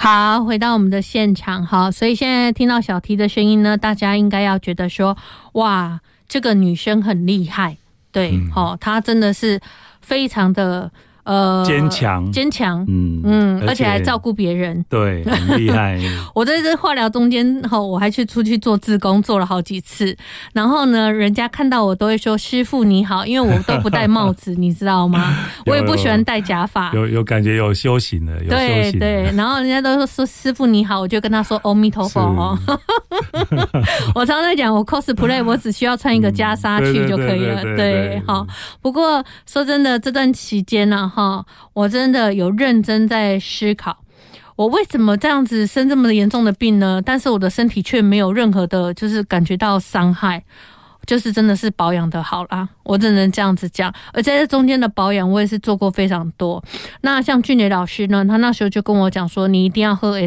好，回到我们的现场。好，所以现在听到小 T 的声音呢，大家应该要觉得说，哇，这个女生很厉害。对，她真的是非常的坚强，而且还照顾别人， 对，很厉害。 我在这化疗中间，我还出去做志工，做了好几次。然后呢，人家看到我都会说：“师父你好”，因为我都不戴帽子，你知道吗？我也不喜欢戴假发。 有感觉有修行了，有修行了。 对，然后人家都说师父你好，我就跟他说阿弥陀佛哦。我常常讲，我 cosplay 我只需要穿一个袈裟去就可以了。对，好。不过说真的，这段期间呢。我真的有认真在思考，我为什么这样子生这么严重的病呢？但是我的身体却没有任何的，就是感觉到伤害，就是真的是保养的好啦，我只能这样子讲。而在这中间的保养，我也是做过非常多。那像俊杰老师呢，他那时候就跟我讲说，你一定要喝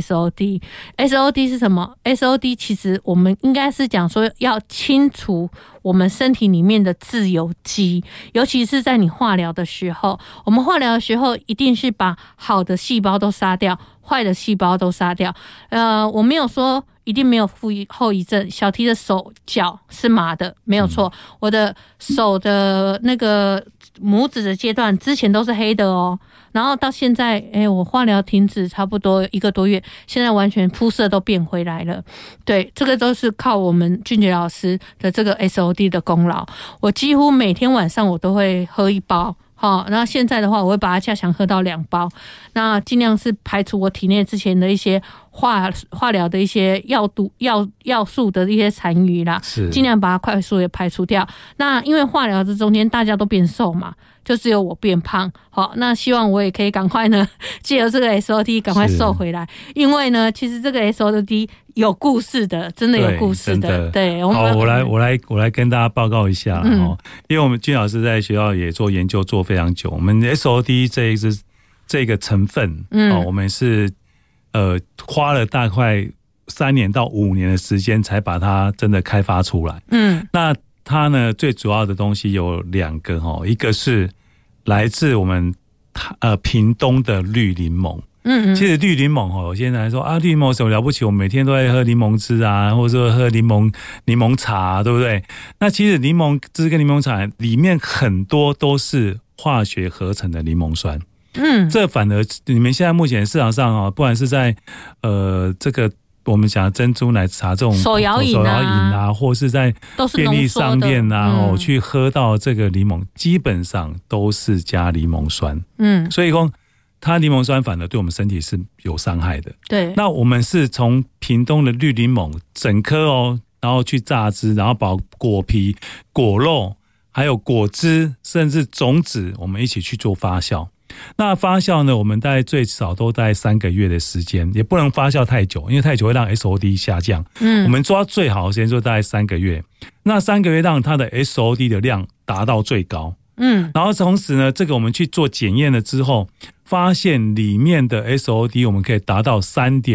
SOD。SOD 是什么 ？SOD 其实我们应该是讲说要清除我们身体里面的自由基，尤其是在你化疗的时候，我们化疗的时候一定是把好的细胞都杀掉，坏的细胞都杀掉。我没有说一定没有后遗症，小 T 的手脚是麻的，没有错。我的手的那个拇指的阶段之前都是黑的哦，然后到现在，我化疗停止差不多1个多月，现在完全肤色都变回来了。对，这个都是靠我们俊杰老师的这个 SOD 的功劳。我几乎每天晚上我都会喝1包。然后现在的话，我会把它加强喝到2包，那尽量是排除我体内之前的一些化疗的一些药素的一些残余啦，尽量把它快速也排除掉。那因为化疗这中间大家都变瘦嘛，就只有我变胖。好，那希望我也可以赶快呢，借由这个 SOD 赶快瘦回来。因为呢，其实这个 SOD 有故事的，真的有故事的。对， 好，我来跟大家报告一下因为我们俊老师在学校也做研究做非常久，我们 SOD 这个成分，我们是花了大概3年到5年的时间才把它真的开发出来。那它呢最主要的东西有2个一个是来自我们屏东的绿柠檬。其实绿柠檬有些人来说啊，绿柠檬有什么了不起？我每天都在喝柠檬汁啊，或者说喝柠檬茶，对不对？那其实柠檬汁跟柠檬茶里面很多都是化学合成的柠檬酸。这反而你们现在目前市场上不管是在这个我们讲的珍珠奶茶这种手摇饮啊， 或是在便利商店啊，去喝到这个柠檬，基本上都是加柠檬酸。所以说它柠檬酸反而对我们身体是有伤害的。对，那我们是从屏东的绿柠檬整颗然后去榨汁，然后把果皮、果肉还有果汁甚至种子我们一起去做发酵。那发酵呢，我们大概最少都大概3个月的时间，也不能发酵太久，因为太久会让 SOD 下降。我们抓最好的时间就大概3个月。那3个月让它的 SOD 的量达到最高。然后同时呢，这个我们去做检验了之后，发现里面的 SOD 我们可以达到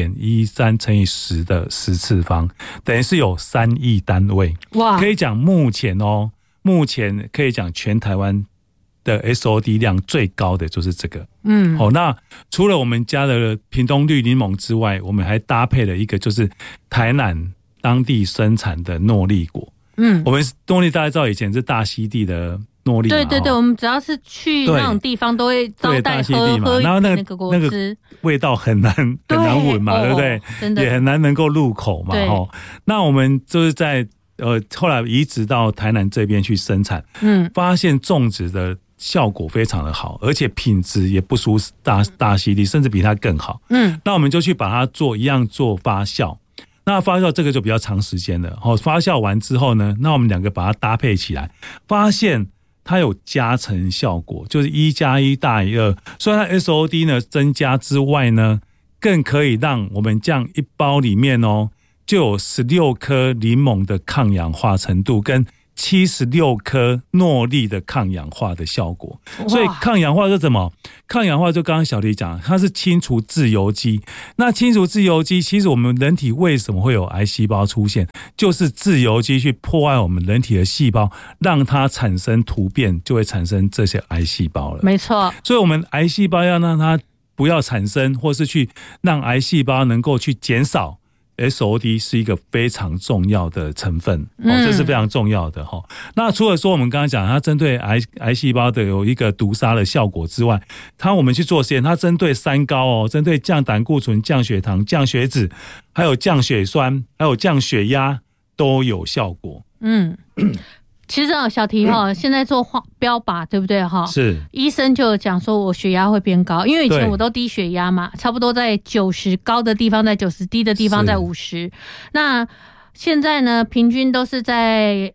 3.13 乘以10的10次方，等于是有3亿单位。哇！可以讲目前可以讲全台湾的 SOD 量最高的就是这个。那除了我们家的屏东绿柠檬之外，我们还搭配了一个就是台南当地生产的诺丽果。我们诺丽大家知道以前是大溪地的诺丽嘛， 对，我们只要是去那种地方都会招待喝然后那个果汁， 味道很难闻嘛，对不对？真的也很难能够入口嘛。那我们就是在后来移植到台南这边去生产，发现种植的效果非常的好，而且品质也不输大溪地，甚至比它更好。那我们就去把它做发酵。那发酵这个就比较长时间了。发酵完之后呢，那我们2个把它搭配起来，发现它有加成效果，就是1+1大于2。所以它 SOD 呢增加之外呢，更可以让我们这样1包里面就有16颗柠檬的抗氧化程度跟76颗诺丽的抗氧化的效果。所以抗氧化是什么？抗氧化就刚刚小黎讲，它是清除自由基。那清除自由基，其实我们人体为什么会有癌细胞出现，就是自由基去破坏我们人体的细胞，让它产生突变，就会产生这些癌细胞了。 没错。 所以我们癌细胞要让它不要产生，或是去让癌细胞能够去减少。SOD 是一个非常重要的成分，这是非常重要的。那除了说我们刚刚讲它针对癌细胞的有一个毒杀的效果之外，我们去做实验，它针对三高针对降胆固醇、降血糖、降血脂，还有降血栓，还有降血压都有效果。 其实小提现在做标靶对不对是， 医生就讲说我血压会变高，因为以前我都低血压嘛，差不多在90，高的地方在90，低的地方在50。那现在呢，平均都是在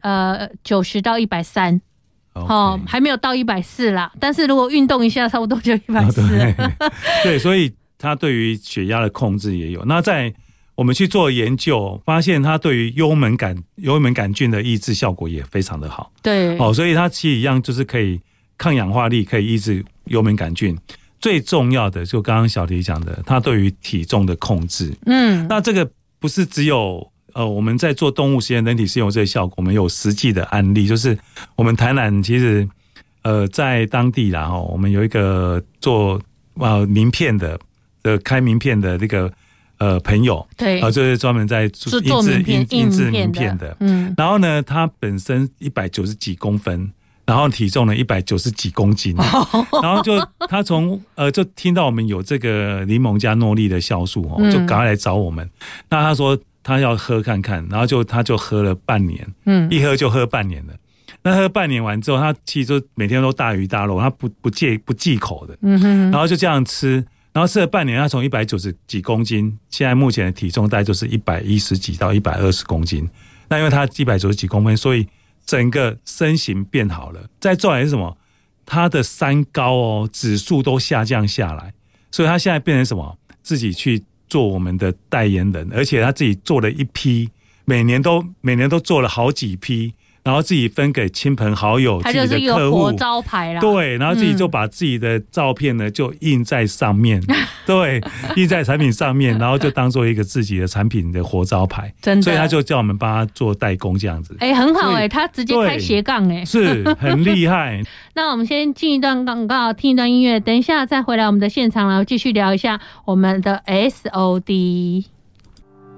90到130，还没有到140啦。但是如果运动一下，差不多就140。 对，所以它对于血压的控制也有。那在我们去做研究，发现它对于幽门杆菌的抑制效果也非常的好。 对， 所以它其实一样就是可以抗氧化力，可以抑制幽门杆菌。最重要的就刚刚小提讲的，它对于体重的控制。那这个不是只有我们在做动物实验、人体实验有这个效果，我们有实际的案例，就是我们台南其实在当地啦，我们有一个做名片的开名片的这个。朋友， 对， 就是专门在做印制名片的，然后呢，他本身190几公分，然后体重呢190几公斤，然后他从就听到我们有这个柠檬加诺丽的酵素就赶快来找我们。那他说他要喝看看，然后他就喝了半年，一喝就喝半年了。那喝半年完之后，他其实就每天都大鱼大肉，他不忌口的，然后就这样吃。然后吃了半年，他从190几公斤，现在目前的体重大概就是110几到120公斤。那因为他190几公分，所以整个身形变好了。再重来是什么？他的三高指数都下降下来，所以他现在变成什么？自己去做我们的代言人，而且他自己做了一批，每年都做了好几批。然后自己分给亲朋好友，自己的客户，他就是一个活招牌啦。 对，然后自己就把自己的照片呢就印在上面，对，印在产品上面，然后就当做一个自己的产品的活招牌。 真的， 所以他就叫我们帮他做代工这样子。 很好他直接开斜杠是很厉害。 那我们先进一段广告，听一段音乐，等一下再回来我们的现场，然后继续聊一下我们的 SOD。